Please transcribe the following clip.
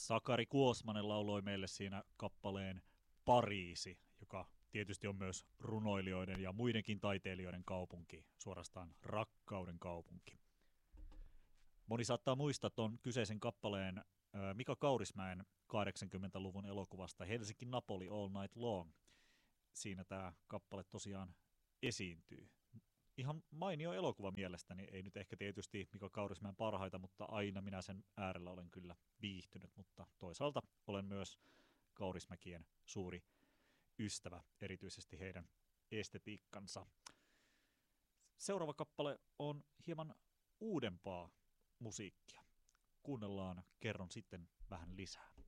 Sakari Kuosmanen lauloi meille siinä kappaleen Pariisi, joka tietysti on myös runoilijoiden ja muidenkin taiteilijoiden kaupunki, suorastaan rakkauden kaupunki. Moni saattaa muistaa tuon kyseisen kappaleen Mika Kaurismäen 80-luvun elokuvasta Helsinki Napoli All Night Long. Siinä tämä kappale tosiaan esiintyy. Ihan mainio elokuva mielestäni, ei nyt ehkä tietysti Mika Kaurismäen parhaita, mutta aina minä sen äärellä olen kyllä viihtynyt, mutta toisaalta olen myös Kaurismäkien suuri ystävä, erityisesti heidän estetiikkansa. Seuraava kappale on hieman uudempaa musiikkia. Kuunnellaan, kerron sitten vähän lisää.